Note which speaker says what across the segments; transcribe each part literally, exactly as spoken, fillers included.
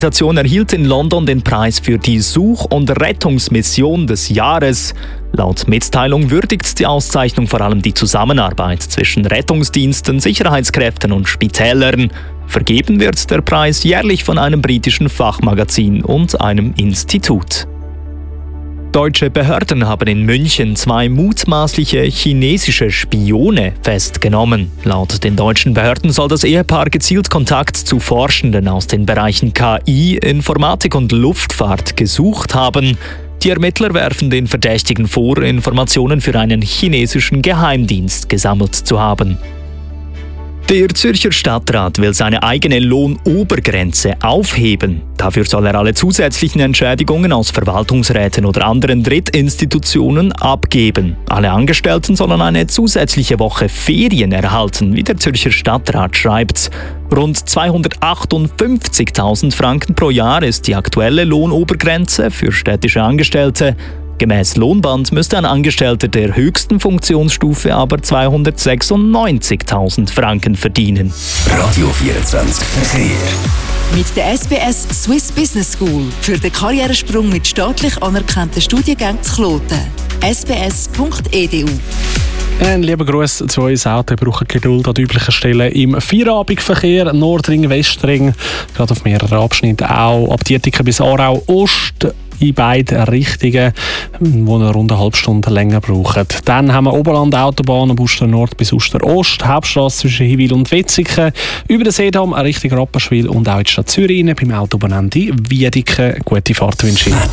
Speaker 1: Die Organisation erhielt in London den Preis für die Such- und Rettungsmission des Jahres. Laut Mitteilung würdigt die Auszeichnung vor allem die Zusammenarbeit zwischen Rettungsdiensten, Sicherheitskräften und Spitälern. Vergeben wird der Preis jährlich von einem britischen Fachmagazin und einem Institut. Deutsche Behörden haben in München zwei mutmaßliche chinesische Spione festgenommen. Laut den deutschen Behörden soll das Ehepaar gezielt Kontakt zu Forschenden aus den Bereichen K I, Informatik und Luftfahrt gesucht haben. Die Ermittler werfen den Verdächtigen vor, Informationen für einen chinesischen Geheimdienst gesammelt zu haben. Der Zürcher Stadtrat will seine eigene Lohnobergrenze aufheben. Dafür soll er alle zusätzlichen Entschädigungen aus Verwaltungsräten oder anderen Drittinstitutionen abgeben. Alle Angestellten sollen eine zusätzliche Woche Ferien erhalten, wie der Zürcher Stadtrat schreibt. Rund zweihundertachtundfünfzigtausend Franken pro Jahr ist die aktuelle Lohnobergrenze für städtische Angestellte. Gemäß Lohnband müsste ein Angestellter der höchsten Funktionsstufe aber zweihundertsechsundneunzigtausend Franken verdienen.
Speaker 2: Radio vierundzwanzig Verkehr.
Speaker 3: Mit der S B S Swiss Business School für den Karrieresprung mit staatlich anerkannten Studiengängen zu Kloten. s b s punkt e d u.
Speaker 4: Ein lieber Gruß zu uns auch. Wir brauchen Geduld an üblichen Stellen im Feierabendverkehr. Nordring, Westring, gerade auf mehreren Abschnitten auch. Ab Dietiken bis Aarau Ost in beiden Richtungen, wo eine rund eine halbe Stunde länger brauchen. Dann haben wir Oberland-Autobahn, Uster Nord bis Uster Ost, Hauptstrasse zwischen Hiwil und Wetzikon, über den Seedamm Richtung Rapperswil und auch in die Stadt Zürich rein, beim Autobahnende Wiedeke. Gute Fahrt wünsche ich.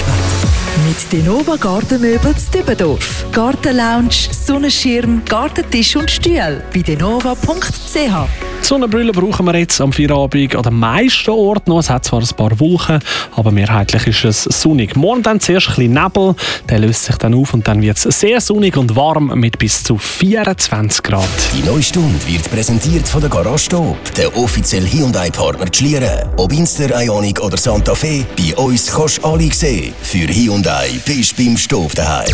Speaker 3: Mit Denova Gartenmöbel zu Dübendorf. Gartenlounge, Sonnenschirm, Gartentisch und Stühle bei denova punkt c h.
Speaker 4: Sonnenbrille brauchen wir jetzt am Feierabend an den meisten Orten noch. Es hat zwar ein paar Wolken, aber mehrheitlich ist es sonnig. Morgen dann zuerst ein bisschen Nebel, der löst sich dann auf und dann wird es sehr sonnig und warm mit bis zu vierundzwanzig Grad.
Speaker 2: Die neue Stunde wird präsentiert von der Garage Stop, der offizielle Hyundai-Partner zu Schlieren. Ob Inster, Ioniq oder Santa Fe, bei uns kannst du alle sehen. Für Hyundai bist du beim Stop daheim.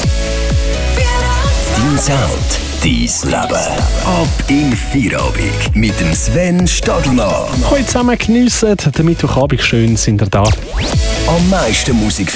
Speaker 2: Dein Sound, dein Leben. Ab in Feierabend mit dem Sven Stadelmann.
Speaker 4: Heute zusammen geniessen, der Mittwochabend schön sind ihr da.
Speaker 2: Am meisten Musik